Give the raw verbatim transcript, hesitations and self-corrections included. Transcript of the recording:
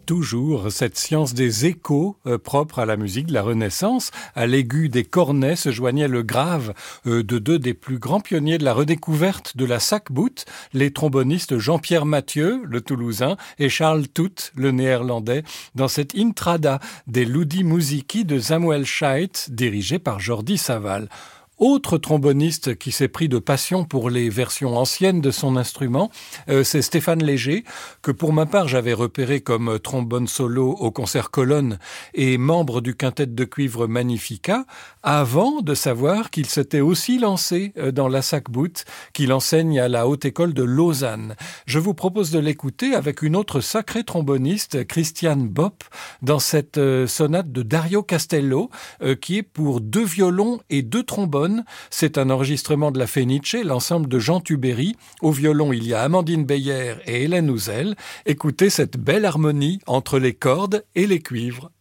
toujours cette science des échos euh, propre à la musique de la Renaissance. À l'aigu des cornets se joignait le grave euh, de deux des plus grands pionniers de la redécouverte de la sackbout, les trombonistes Jean-Pierre Mathieu, le Toulousain, et Charles Toot, le Néerlandais, dans cette intrada des Ludi Musici de Samuel Scheidt, dirigée par Jordi Savall. Autre tromboniste qui s'est pris de passion pour les versions anciennes de son instrument, euh, c'est Stéphane Léger, que pour ma part j'avais repéré comme trombone solo au concert Colonne et membre du quintet de cuivre Magnifica, avant de savoir qu'il s'était aussi lancé dans la sackbout, qu'il enseigne à la Haute École de Lausanne. Je vous propose de l'écouter avec une autre sacrée tromboniste, Christiane Bopp, dans cette euh, sonate de Dario Castello, euh, qui est pour deux violons et deux trombones. C'est un enregistrement de la Fenice, l'ensemble de Jean Tubéry. Au violon, il y a Amandine Beyer et Hélène Houzel. Écoutez cette belle harmonie entre les cordes et les cuivres.